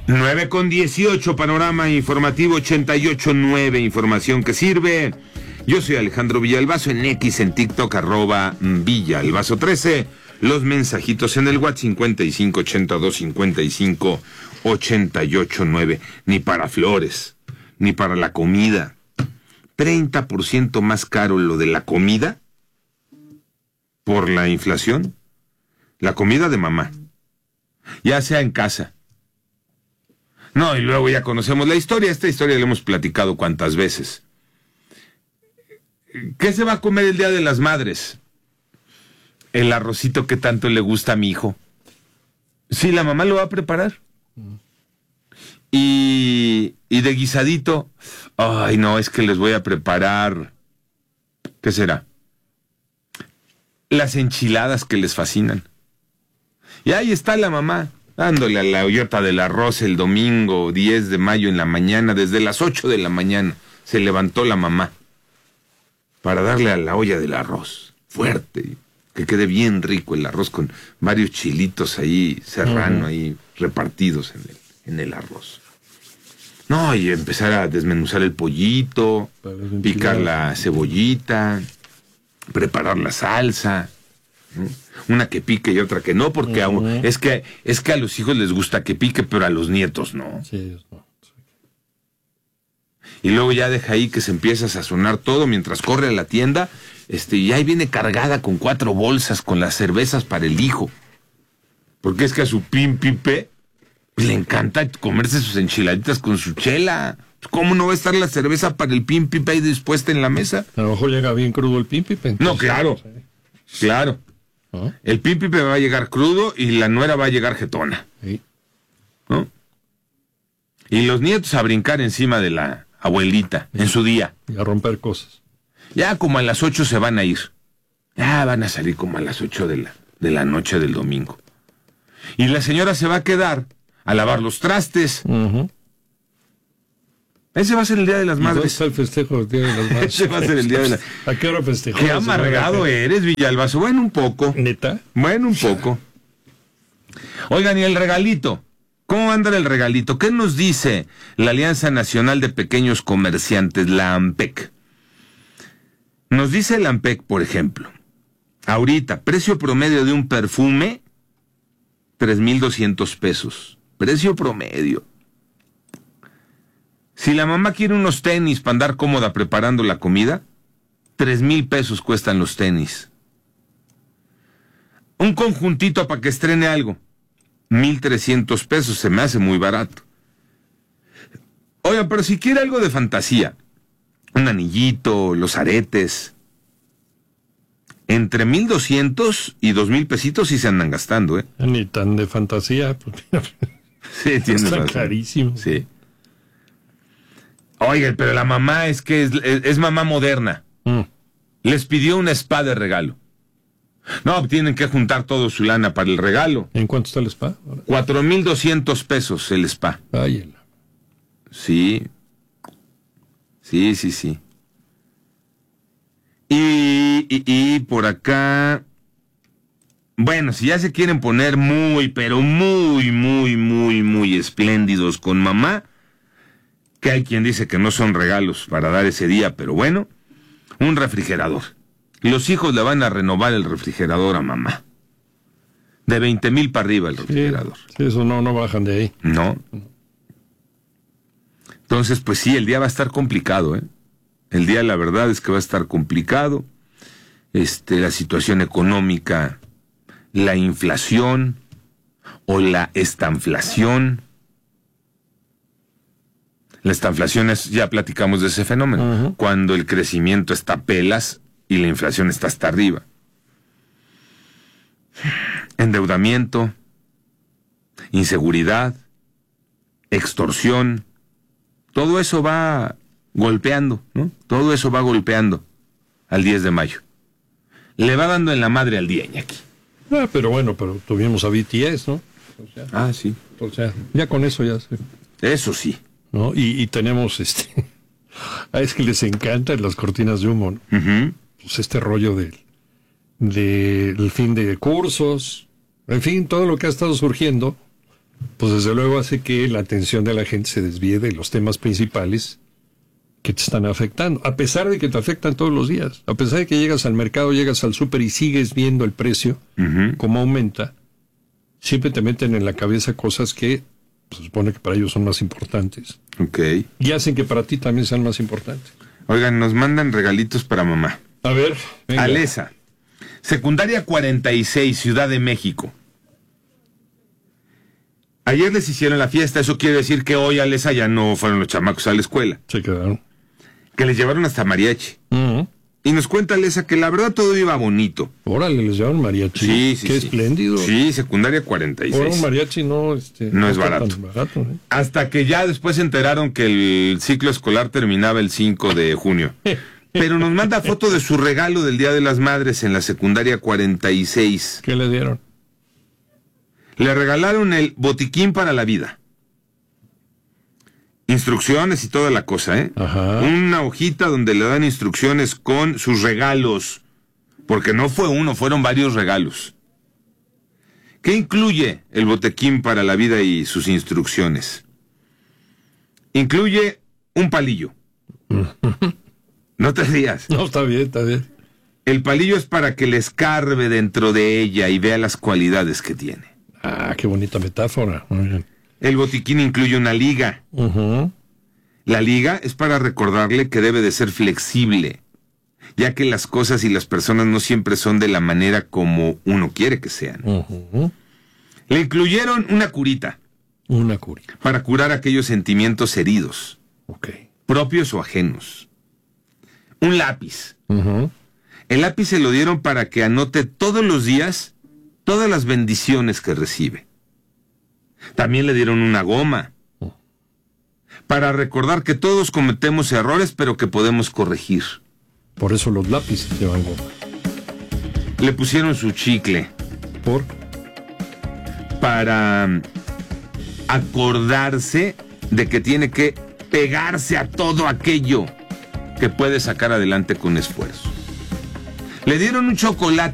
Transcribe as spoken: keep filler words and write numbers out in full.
nueve con dieciocho, panorama informativo ochenta y ocho punto nueve, información que sirve. Yo soy Alejandro Villalbazo, en X, en TikTok, arroba Villalbazo trece. Los mensajitos en el WhatsApp cincuenta y cinco ochenta y dos cincuenta y cinco ochenta y ocho nueve. Ni para flores, ni para la comida. treinta por ciento más caro lo de la comida por la inflación. La comida de mamá, ya sea en casa. No, y luego ya conocemos la historia. Esta historia la hemos platicado cuantas veces. ¿Qué se va a comer el Día de las Madres? El arrocito que tanto le gusta a mi hijo. Sí, la mamá lo va a preparar. Y, y de guisadito, ay no, es que les voy a preparar, ¿qué será? Las enchiladas que les fascinan. Y ahí está la mamá, dándole a la ollota del arroz el domingo diez de mayo en la mañana, desde las ocho de la mañana, se levantó la mamá para darle a la olla del arroz, fuerte, que quede bien rico el arroz con varios chilitos ahí, serrano, uh-huh. ahí repartidos en el, en el arroz. No, y empezar a desmenuzar el pollito, picar la cebollita, preparar la salsa, ¿no? Una que pique y otra que no, porque uh-huh. a, es que es que a los hijos les gusta que pique, pero a los nietos no. Sí, no. Y luego ya deja ahí que se empieza a sazonar todo mientras corre a la tienda, este, y ahí viene cargada con cuatro bolsas con las cervezas para el hijo. Porque es que a su pimpipe le encanta comerse sus enchiladitas con su chela. ¿Cómo no va a estar la cerveza para el pimpipe ahí dispuesta en la mesa? A lo mejor llega bien crudo el pimpipe. No, claro, sí. claro. ¿Ah? El pimpipe va a llegar crudo y la nuera va a llegar jetona. Sí. ¿No? Y los nietos a brincar encima de la abuelita en su día. Y a romper cosas. Ya como a las ocho se van a ir. Ya van a salir como a las ocho de la, de la noche del domingo. Y la señora se va a quedar a lavar los trastes. Uh-huh. Ese va a ser el Día de las Madres. ¿Dónde está el festejo del Día de las Madres? Ese va a ser el Día de las... ¿A qué hora festejó? Qué amargado eres, Villalbazo. Bueno, un poco. ¿Neta? Bueno, un poco. Oigan, y el regalito. ¿Cómo anda el regalito? ¿Qué nos dice la Alianza Nacional de Pequeños Comerciantes, la ANPEC? Nos dice la ANPEC, por ejemplo, ahorita, precio promedio de un perfume, tres mil doscientos pesos. Precio promedio. Si la mamá quiere unos tenis para andar cómoda preparando la comida, tres mil pesos cuestan los tenis. Un conjuntito para que estrene algo, mil trescientos pesos, se me hace muy barato. Oiga, pero si quiere algo de fantasía, un anillito, los aretes, entre mil doscientos y dos mil pesitos sí se andan gastando, ¿eh? Ni tan de fantasía. Pues, sí, tienes está razón. Carísimo. Sí. Oiga, pero la mamá es que es, es, es mamá moderna. Mm. Les pidió una spa de regalo. No, tienen que juntar todo su lana para el regalo. ¿En cuánto está el spa? Cuatro mil doscientos pesos el spa. Ay, sí. Sí, sí, sí. Y, y, y por acá... Bueno, si ya se quieren poner muy, pero muy, muy, muy, muy espléndidos con mamá, que hay quien dice que no son regalos para dar ese día, pero bueno, un refrigerador. Los hijos le van a renovar el refrigerador a mamá. De veinte mil para arriba el refrigerador. Sí, sí, eso no, no bajan de ahí. No. Entonces, pues sí, el día va a estar complicado, ¿eh? El día, la verdad, es que va a estar complicado. Este, la situación económica, la inflación o la estanflación. La estanflación es, ya platicamos de ese fenómeno, uh-huh. cuando el crecimiento está a pelas y la inflación está hasta arriba. Endeudamiento, inseguridad, extorsión, todo eso va golpeando, ¿no? Todo eso va golpeando al diez de mayo. Le va dando en la madre al día, Iñaki. Ah, pero bueno, pero tuvimos a B T S, ¿no? O sea, ah, sí. O sea, ya con eso ya se... Eso sí. ¿No? Y, y tenemos este... es que les encantan las cortinas de humo, ¿no? Uh-huh. Pues este rollo del de, del fin de cursos, en fin, todo lo que ha estado surgiendo pues desde luego hace que la atención de la gente se desvíe de los temas principales que te están afectando, a pesar de que te afectan todos los días, a pesar de que llegas al mercado, llegas al súper y sigues viendo el precio, uh-huh. cómo aumenta, siempre te meten en la cabeza cosas que se supone que para ellos son más importantes. Okay. Y hacen que para ti también sean más importantes. Oigan, nos mandan regalitos para mamá. A ver, venga. Alesa, secundaria cuarenta y seis, Ciudad de México. Ayer les hicieron la fiesta, eso quiere decir que hoy, Alesa, ya no fueron los chamacos a la escuela. Se quedaron. Que les llevaron hasta mariachi. Uh-huh. Y nos cuenta Alesa que la verdad todo iba bonito. Órale, les llevaron mariachi. Sí, sí, Qué sí. espléndido. Sí, secundaria cuarenta y seis. Ahora un mariachi no, este, no, no es barato. barato ¿eh? Hasta que ya después se enteraron que el ciclo escolar terminaba el cinco de junio. Pero nos manda foto de su regalo del Día de las Madres en la secundaria cuarenta y seis. ¿Qué le dieron? Le regalaron el botiquín para la vida. Instrucciones y toda la cosa, ¿eh? Ajá. Una hojita donde le dan instrucciones con sus regalos. Porque no fue uno, fueron varios regalos. ¿Qué incluye el botiquín para la vida y sus instrucciones? Incluye un palillo. No te rías. No, está bien, está bien. El palillo es para que le escarbe dentro de ella y vea las cualidades que tiene. Ah, qué bonita metáfora. Muy bien. El botiquín incluye una liga. Uh-huh. La liga es para recordarle que debe de ser flexible, ya que las cosas y las personas no siempre son de la manera como uno quiere que sean. Uh-huh. Le incluyeron una curita. Una curita. Para curar aquellos sentimientos heridos. Okay. Propios o ajenos. Un lápiz. Uh-huh. El lápiz se lo dieron para que anote todos los días todas las bendiciones que recibe. También le dieron una goma. Para recordar que todos cometemos errores, pero que podemos corregir. Por eso los lápices llevan goma. Le pusieron su chicle. ¿Por? Para acordarse de que tiene que pegarse a todo aquello que puede sacar adelante con esfuerzo. Le dieron un chocolate